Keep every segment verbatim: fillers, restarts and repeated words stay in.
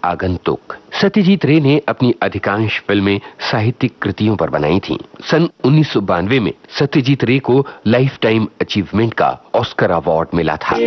आगंतुक। सत्यजीत रे ने अपनी अधिकांश फिल्में साहित्यिक कृतियों पर बनाई थीं। सन उन्नीस सौ बानवे में सत्यजीत रे को लाइफ टाइम अचीवमेंट का ऑस्कर अवार्ड मिला था।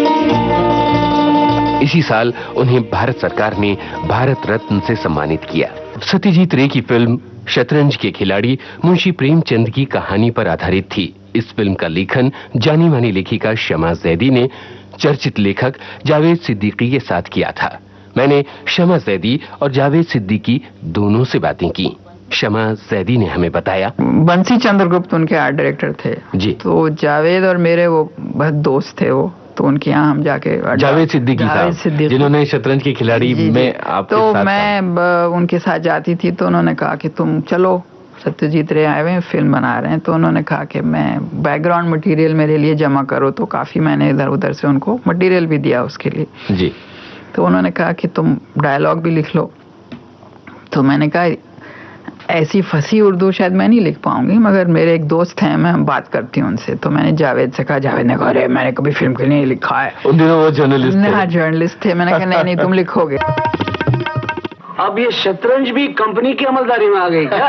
इसी साल उन्हें भारत सरकार ने भारत रत्न से सम्मानित किया। सत्यजीत रे की फिल्म शतरंज के खिलाड़ी मुंशी प्रेमचंद की कहानी पर आधारित थी। इस फिल्म का लेखन जानी मानी लेखिका शमा जैदी ने चर्चित लेखक जावेद सिद्दीकी के साथ किया था। मैंने शमा जैदी और जावेद सिद्दीकी दोनों से बातें की। शमा जैदी ने हमें बताया, बंसी चंद्रगुप्त उनके आर्ट डायरेक्टर थे जी। तो जावेद और मेरे वो बहुत दोस्त थे, वो तो उनके यहाँ हम जाके जावेद सिद्दीकी साहब जिन्होंने शतरंज के खिलाड़ी में आपके तो साथ मैं उनके साथ जाती थी। तो उन्होंने कहा कि तुम चलो, सत्यजीत रे आए हुए हैं, फिल्म बना रहे हैं। तो उन्होंने कहा कि मैं बैकग्राउंड मटेरियल मेरे लिए जमा करो। तो काफी मैंने इधर उधर से उनको मटेरियल भी दिया उसके लिए जी। तो उन्होंने कहा कि तुम डायलॉग भी लिख लो। तो मैंने कहा ऐसी फंसी उर्दू शायद मैं नहीं लिख पाऊंगी, मगर मेरे एक दोस्त हैं, मैं बात करती हूँ उनसे। तो मैंने जावेद से कहा, जावेद ने कहा अरे मैंने कभी फिल्म के लिए लिखा है। उन दिनों वो जर्नलिस्ट थे। हाँ जर्नलिस्ट थे। मैंने कहा नहीं नहीं तुम लिखोगे। अब ये शतरंज भी कंपनी की अमलदारी में आ गई क्या?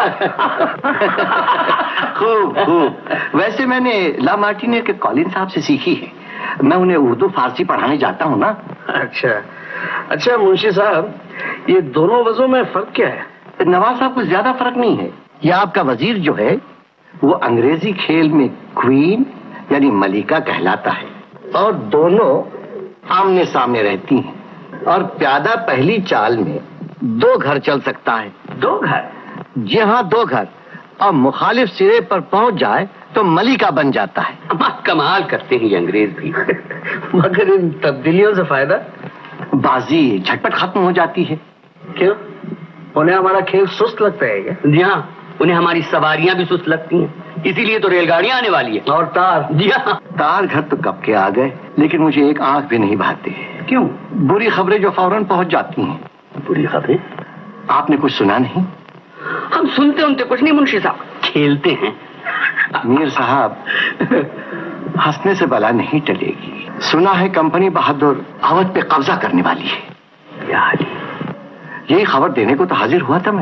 खूब खूब। वैसे मैंने ला मार्टिने के कॉलिन साहब से सीखी है। मैं उन्हें उर्दू फारसी पढ़ाने जाता हूँ ना। अच्छा अच्छा मुंशी साहब, ये दोनों वजहों में फर्क क्या है? नवाज साहब, कुछ ज्यादा फर्क नहीं है। ये आपका वजीर जो है वो अंग्रेजी खेल में क्वीन यानी मलिका कहलाता है, और दोनों आमने सामने रहती हैं। और प्यादा पहली चाल में दो घर चल सकता है। दो घर? जी हाँ, दो घर। और मुखालिफ सिरे पर पहुंच जाए तो मलिका बन जाता है। कमाल करते हैं ये अंग्रेज भी। मगर इन तब्दीलियों से फायदा? बाजी झटपट खत्म हो जाती है। क्यों? उन्हें हमारा खेल सुस्त लगता है क्या? जी हाँ, उन्हें हमारी सवारियां भी सुस्त लगती हैं। इसीलिए तो रेलगाड़ियां आने वाली है। और तार? जी हाँ। तार घर तो कब के आ गए, लेकिन मुझे एक आंख भी नहीं भाती। क्यों? बुरी खबरें जो फौरन पहुंच जाती हैं। बुरी खबरें? आपने कुछ सुना नहीं? हम सुनते उनते कुछ नहीं मुंशी साहब, खेलते हैं। मीर साहब, हंसने से बला नहीं टलेगी। सुना है कंपनी बहादुर अवध पे कब्जा करने वाली है। क्या हाल है? यही खबर देने को तो हाजिर हुआ था मैं।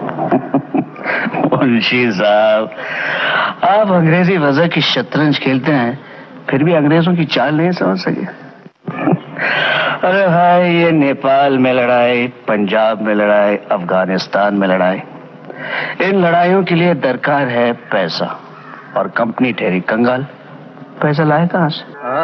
मुंशी साहब, आप अंग्रेजी वजह की शतरंज खेलते हैं, फिर भी अंग्रेजों की चाल नहीं समझ सके। अरे भाई, ये नेपाल में लड़ाई, पंजाब में लड़ाई, अफगानिस्तान में लड़ाई, इन लड़ाइयों के लिए दरकार है पैसा, और कंपनी ठहरी कंगाल। पैसा लाए कहां से?